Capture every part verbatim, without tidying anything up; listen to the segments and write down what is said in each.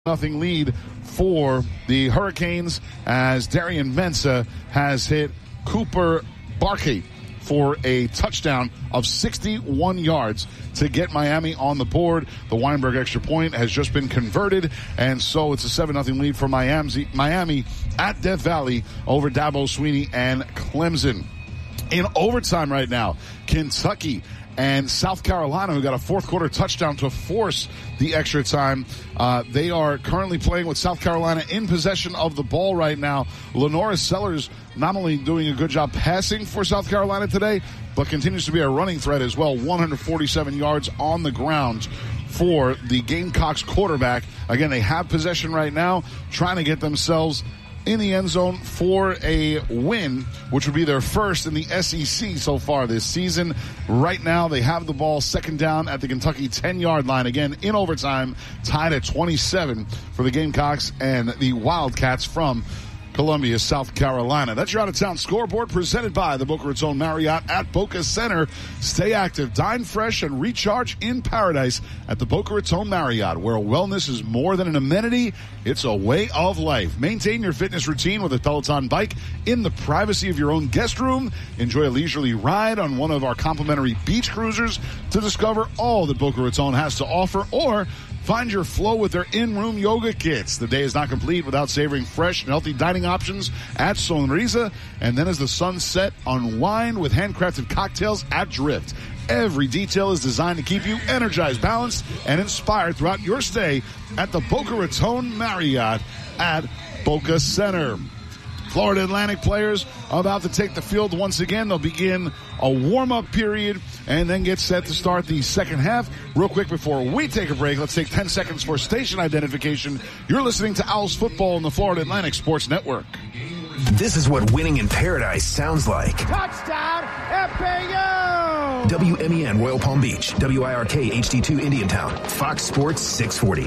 Nothing lead for the Hurricanes as Darian Mensah has hit Cooper Barkey for a touchdown of sixty-one yards to get Miami on the board. The Weinberg extra point has just been converted, and so it's a seven nothing lead for Miami, Miami at Death Valley over Dabo Swinney and Clemson. In overtime right now, Kentucky and South Carolina, who got a fourth quarter touchdown to force the extra time. Uh, they are currently playing with South Carolina in possession of the ball right now. Lenora Sellers not only doing a good job passing for South Carolina today, but continues to be a running threat as well. one hundred forty-seven yards on the ground for the Gamecocks quarterback. Again, they have possession right now, trying to get themselves in the end zone for a win, which would be their first in the S E C so far this season. Right now, they have the ball second down at the Kentucky ten-yard line. Again, in overtime, tied at twenty-seven for the Gamecocks and the Wildcats from Columbia, South Carolina. That's your out-of-town scoreboard presented by the Boca Raton Marriott at Boca Center. Stay active, dine fresh, and recharge in paradise at the Boca Raton Marriott, where wellness is more than an amenity. It's a way of life. Maintain your fitness routine with a Peloton bike in the privacy of your own guest room. Enjoy a leisurely ride on one of our complimentary beach cruisers to discover all that Boca Raton has to offer, or find your flow with their in-room yoga kits. The day is not complete without savoring fresh and healthy dining options at Sonrisa. And then as the sun set, unwind with handcrafted cocktails at Drift. Every detail is designed to keep you energized, balanced, and inspired throughout your stay at the Boca Raton Marriott at Boca Center. Florida Atlantic players about to take the field once again. They'll begin a warm-up period and then get set to start the second half. Real quick before we take a break, let's take ten seconds for station identification. You're listening to Owls Football on the Florida Atlantic Sports Network. This is what winning in paradise sounds like. Touchdown, F A U! W M E N Royal Palm Beach, W I R K H D two Indiantown, Fox Sports six forty.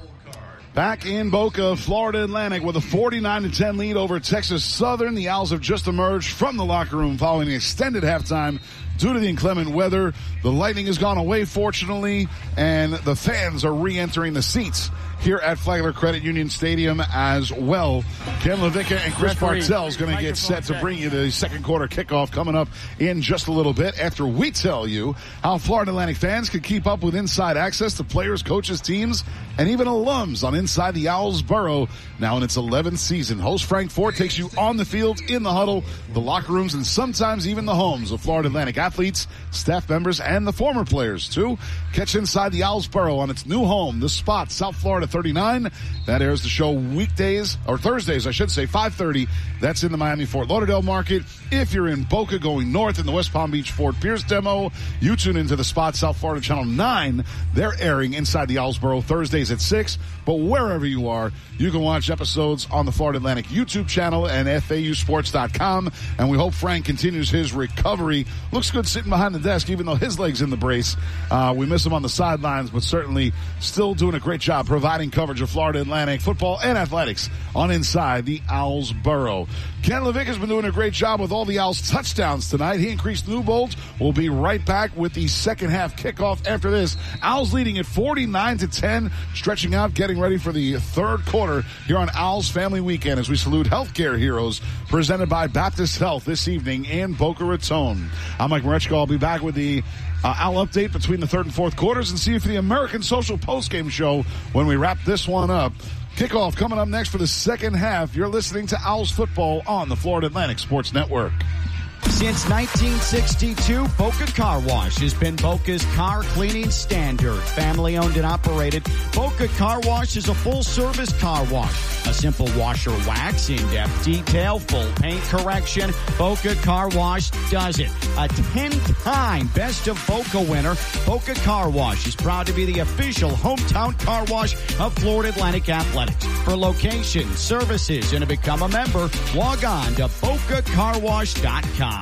Back in Boca, Florida Atlantic with a forty-nine to ten lead over Texas Southern. The Owls have just emerged from the locker room following an extended halftime due to the inclement weather. The lightning has gone away, fortunately, and the fans are re-entering the seats here at Flagler Credit Union Stadium as well. Ken LaVicka and Chris Bartell is going to get set to bring you the second quarter kickoff coming up in just a little bit after we tell you how Florida Atlantic fans can keep up with inside access to players, coaches, teams, and even alums on Inside the Owls Burrow, now in its eleventh season. Host Frank Ford takes you on the field, in the huddle, the locker rooms, and sometimes even the homes of Florida Atlantic athletes, staff members, and the former players, too. Catch Inside the Owls Burrow on its new home, The Spot, South Florida thirty-nine. That airs the show weekdays, or Thursdays, I should say, five thirty. That's in the Miami-Fort Lauderdale market. If you're in Boca going north in the West Palm Beach Fort Pierce demo, you tune into The Spot, South Florida Channel nine. They're airing Inside the Owls Burrow Thursdays at six. But wherever you are, you can watch episodes on the Florida Atlantic YouTube channel and F A U sports dot com. And we hope Frank continues his recovery. Looks good sitting behind the desk, even though his leg's in the brace. Uh, we miss him on the sidelines, but certainly still doing a great job providing coverage of Florida Atlantic football and athletics on Inside the Owls Burrow. Ken LaVicka has been doing a great job with all the Owls touchdowns tonight. He and Chris Newbold will be right back with the second half kickoff after this. Owls leading at forty-nine to ten, stretching out, getting ready for the third quarter here on Owls Family Weekend as we salute healthcare heroes presented by Baptist Health this evening in Boca Raton. I'm Mike Marechko. I'll be back with the uh, Owl update between the third and fourth quarters and see you for the American Social Postgame Show when we wrap this one up. Kickoff coming up next for the second half. You're listening to Owls Football on the Florida Atlantic Sports Network. Since nineteen sixty-two, Boca Car Wash has been Boca's car cleaning standard. Family owned and operated, Boca Car Wash is a full-service car wash. A simple washer wax, in-depth detail, full paint correction. Boca Car Wash does it. A ten-time Best of Boca winner, Boca Car Wash is proud to be the official hometown car wash of Florida Atlantic Athletics. For locations, services, and to become a member, log on to boca car wash dot com.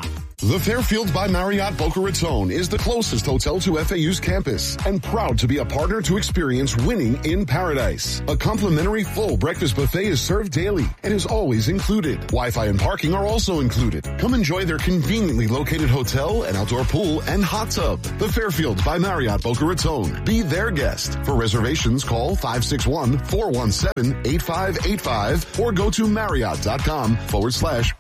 The Fairfield by Marriott Boca Raton is the closest hotel to F A U's campus and proud to be a partner to experience winning in paradise. A complimentary full breakfast buffet is served daily and is always included. Wi-Fi and parking are also included. Come enjoy their conveniently located hotel and outdoor pool and hot tub. The Fairfield by Marriott Boca Raton. Be their guest. For reservations, call five six one, four one seven, eight five eight five or go to Marriott.com forward slash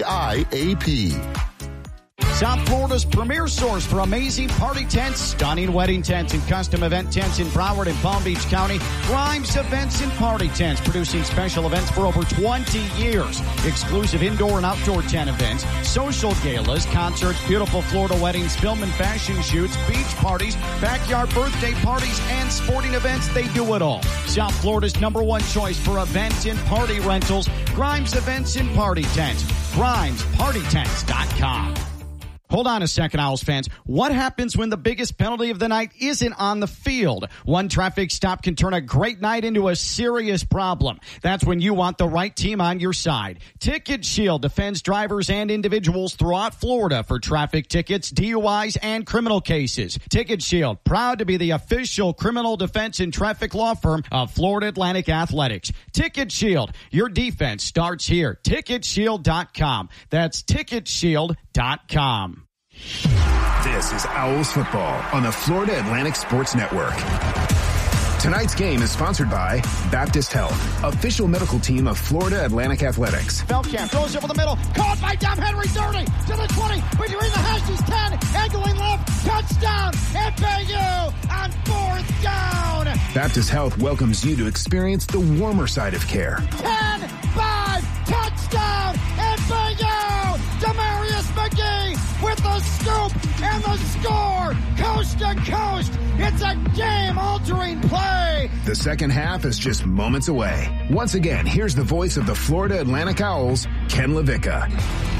PBIAP. South Florida's premier source for amazing party tents, stunning wedding tents, and custom event tents in Broward and Palm Beach County. Grimes Events and Party Tents, producing special events for over twenty years. Exclusive indoor and outdoor tent events, social galas, concerts, beautiful Florida weddings, film and fashion shoots, beach parties, backyard birthday parties, and sporting events. They do it all. South Florida's number one choice for event and party rentals. Grimes Events and Party Tents. Grimes Party Tents dot com. Hold on a second, Owls fans. What happens when the biggest penalty of the night isn't on the field? One traffic stop can turn a great night into a serious problem. That's when you want the right team on your side. Ticket Shield defends drivers and individuals throughout Florida for traffic tickets, D U Is, and criminal cases. Ticket Shield, proud to be the official criminal defense and traffic law firm of Florida Atlantic Athletics. Ticket Shield, your defense starts here. Ticket Shield dot com. That's Ticket Shield dot com. This is Owls football on the Florida Atlantic Sports Network. Tonight's game is sponsored by Baptist Health, official medical team of Florida Atlantic Athletics. Feldkamp goes over the middle, caught by Dom Henry, thirty to the twenty, between the hashes, ten, angling left, touchdown, F A U on fourth down. Baptist Health welcomes you to experience the warmer side of care. ten five, touchdown, F A U, Demarius McGee with the scoop and the score, coast to coast. It's a game-altering play. The second half is just moments away. Once again, here's the voice of the Florida Atlantic Owls, Ken LaVicka.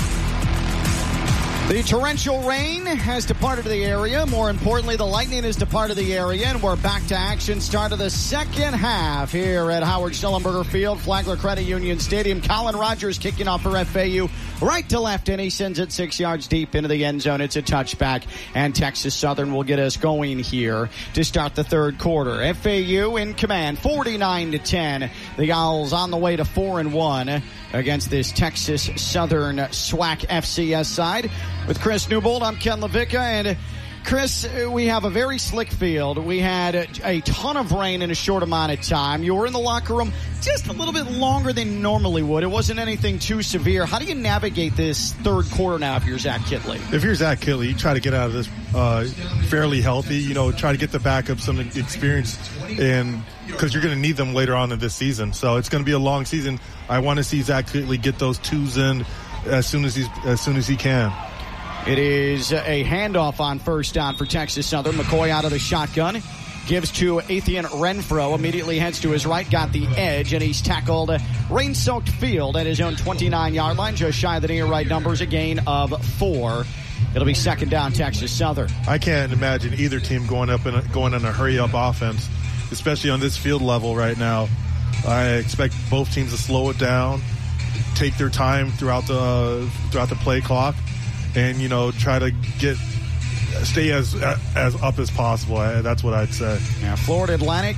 The torrential rain has departed the area. More importantly, the lightning has departed the area, and we're back to action. Start of the second half here at Howard Schnellenberger Field, Flagler Credit Union Stadium. Colin Rogers kicking off for F A U right to left, and he sends it six yards deep into the end zone. It's a touchback, and Texas Southern will get us going here to start the third quarter. F A U in command, forty-nine to ten. The Owls on the way to four and one against this Texas Southern SWAC F C S side. With Chris Newbold, I'm Ken LaVicka, and Chris, we have a very slick field. We had a, a ton of rain in a short amount of time. You were in the locker room just a little bit longer than you normally would. It wasn't anything too severe. How do you navigate this third quarter now if you're Zach Kittley? If you're Zach Kittley, you try to get out of this uh, fairly healthy, you know, try to get the backup some experience, and because you're going to need them later on in this season. So it's going to be a long season. I want to see Zach Kittley get those twos in as soon as he's as soon as he can. It is a handoff on first down for Texas Southern. McCoy out of the shotgun. Gives to Athian Renfro. Immediately heads to his right. Got the edge, and he's tackled rain-soaked field at his own twenty-nine-yard line. Just shy of the near right numbers. A gain of four. It'll be second down, Texas Southern. I can't imagine either team going up in a, going in a hurry-up offense, especially on this field level right now. I expect both teams to slow it down, take their time throughout the throughout the play clock, and, you know, try to get stay as as up as possible. That's what I'd say. Now, Florida Atlantic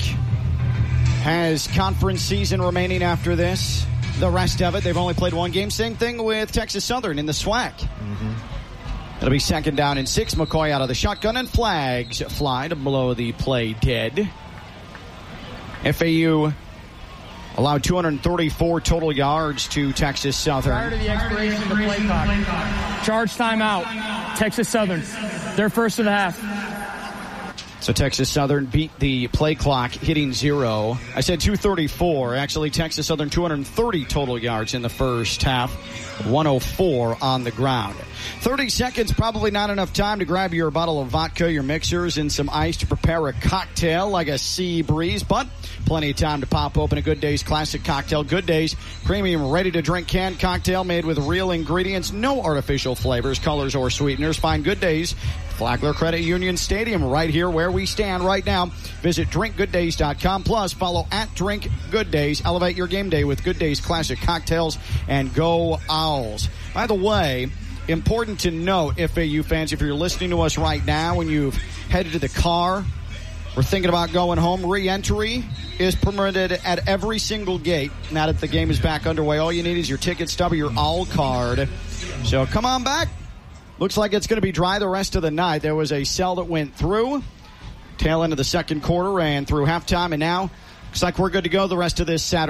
has conference season remaining after this. The rest of it, they've only played one game. Same thing with Texas Southern in the SWAC. Mm-hmm. It'll be second down and six. McCoy out of the shotgun, and flags fly to blow the play dead. F A U allowed two hundred thirty-four total yards to Texas Southern. Prior to the expiration of the play clock, charge timeout, Texas Southern. Their first of the half. So Texas Southern beat the play clock, hitting zero. I said two thirty-four. Actually, Texas Southern two hundred thirty total yards in the first half, one oh four on the ground. thirty seconds, probably not enough time to grab your bottle of vodka, your mixers, and some ice to prepare a cocktail like a sea breeze, but plenty of time to pop open a Good Days Classic Cocktail. Good Days, premium, ready-to-drink canned cocktail made with real ingredients, no artificial flavors, colors, or sweeteners. Find Good Days, Flagler Credit Union Stadium, right here where we stand right now. Visit drink good days dot com. Plus, follow at Drink Good Days. Elevate your game day with Good Days Classic Cocktails, and go Owls. By the way, important to note, F A U fans, if you're listening to us right now and you've headed to the car or thinking about going home, re-entry is permitted at every single gate. Now that the game is back underway, all you need is your ticket stub or your all card. So come on back. Looks like it's going to be dry the rest of the night. There was a cell that went through tail end of the second quarter and through halftime, and now looks like we're good to go the rest of this Saturday.